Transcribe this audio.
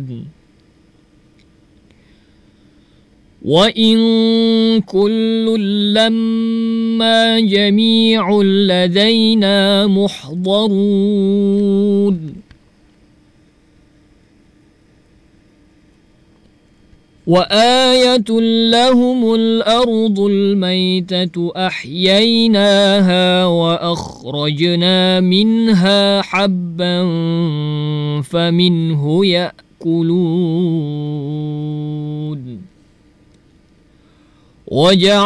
يعلمون وإن كل لما جميع لدينا محضرون وآية لهم الأرض الميتة أحييناها وأخرجنا منها حبا فمنه يأكلون